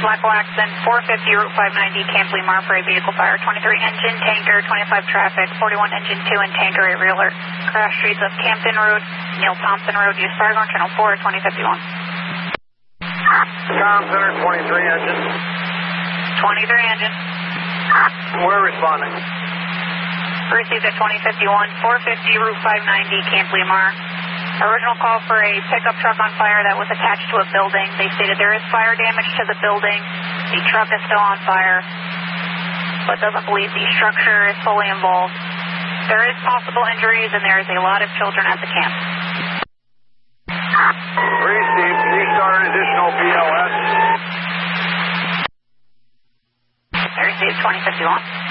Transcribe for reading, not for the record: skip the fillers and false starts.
Blackwell accident, 450 Route 590, Camp Lemar for a vehicle fire. 23 engine, tanker, 25 traffic, 41 engine 2 and tanker, a rear alert. Crash streets of Campton Road, Neil Thompson Road, use fire on channel 4 at 2051. Com Center, 23 engine. 23 engine. We're responding. Received at 2051, 450 Route 590, Camp Lemar. Original call for a pickup truck on fire that was attached to a building. They stated there is fire damage to the building. The truck is still on fire, but doesn't believe the structure is fully involved. There is possible injuries, and there is a lot of children at the camp. Received. Restart additional BLS. Received 2051.